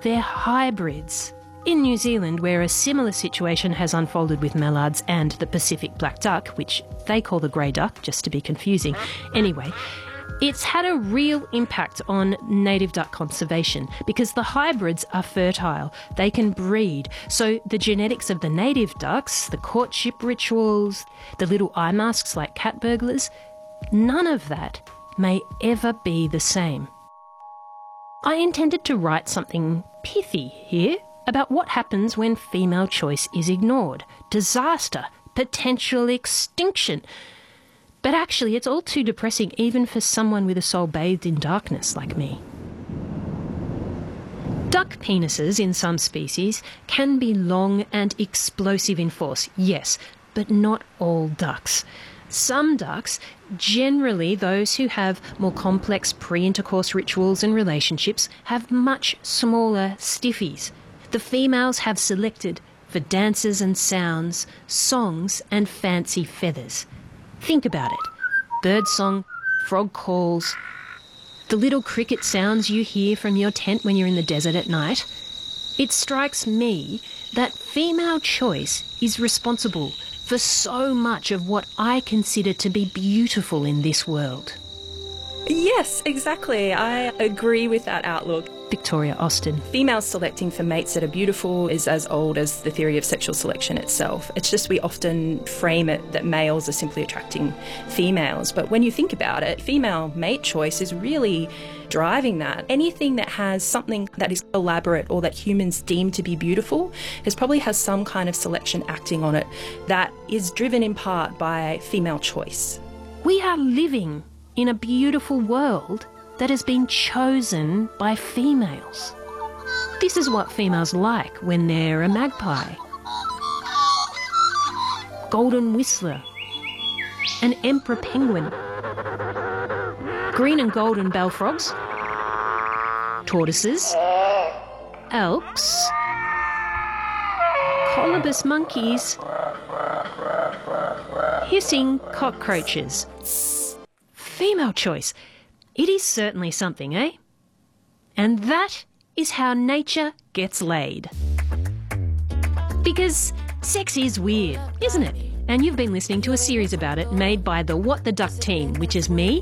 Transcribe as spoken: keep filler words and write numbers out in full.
they're hybrids. In New Zealand, where a similar situation has unfolded with mallards and the Pacific black duck, which they call the grey duck, just to be confusing. Anyway, it's had a real impact on native duck conservation because the hybrids are fertile. They can breed. So the genetics of the native ducks, the courtship rituals, the little eye masks like cat burglars, none of that may ever be the same. I intended to write something pithy here about what happens when female choice is ignored. Disaster, potential extinction. But actually, it's all too depressing even for someone with a soul bathed in darkness like me. Duck penises in some species can be long and explosive in force, yes, but not all ducks. Some ducks, generally those who have more complex pre-intercourse rituals and relationships, have much smaller stiffies. The females have selected for dances and sounds, songs and fancy feathers. Think about it. Birdsong, frog calls, the little cricket sounds you hear from your tent when you're in the desert at night. It strikes me that female choice is responsible for so much of what I consider to be beautiful in this world. Yes, exactly. I agree with that outlook. Victoria Austin. Females selecting for mates that are beautiful is as old as the theory of sexual selection itself. It's just we often frame it that males are simply attracting females. But when you think about it, female mate choice is really driving that. Anything that has something that is elaborate or that humans deem to be beautiful has probably has some kind of selection acting on it that is driven in part by female choice. We are living in a beautiful world that has been chosen by females. This is what females like when they're a magpie, golden whistler, an emperor penguin, green and golden bell frogs, tortoises, elks, colobus monkeys, hissing cockroaches. Female choice. It is certainly something, eh? And that is how nature gets laid. Because sex is weird, isn't it? And you've been listening to a series about it made by the What the Duck team, which is me,